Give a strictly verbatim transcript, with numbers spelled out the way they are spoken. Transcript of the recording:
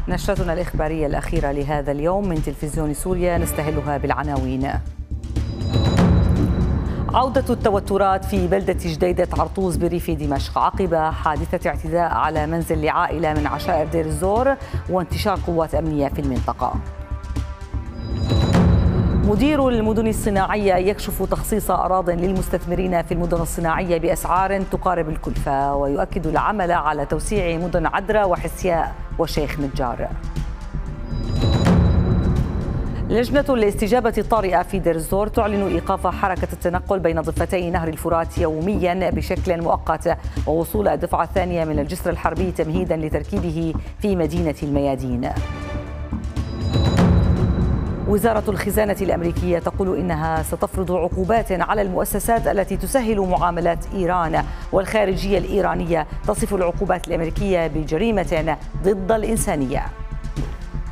نشرتنا الإخبارية الأخيرة لهذا اليوم من تلفزيون سوريا نستهلها بالعناوين. عودة التوترات في بلدة جديدة عرطوس بريف دمشق عقب حادثة اعتداء على منزل لعائلة من عشائر دير الزور وانتشار قوات أمنية في المنطقة. مدير المدن الصناعية يكشف تخصيص أراضٍ للمستثمرين في المدن الصناعية بأسعار تقارب الكلفة، ويؤكد العمل على توسيع مدن عدرا وحسياء وشيخ نجار. لجنة الاستجابة الطارئة في دير الزور تعلن إيقاف حركة التنقل بين ضفتي نهر الفرات يوميا بشكل مؤقت، ووصول الدفعة الثانية من الجسر الحربي تمهيدا لتركيبه في مدينة الميادين. وزارة الخزانة الأمريكية تقول إنها ستفرض عقوبات على المؤسسات التي تسهل معاملات إيران، والخارجية الإيرانية تصف العقوبات الأمريكية بجريمة ضد الإنسانية.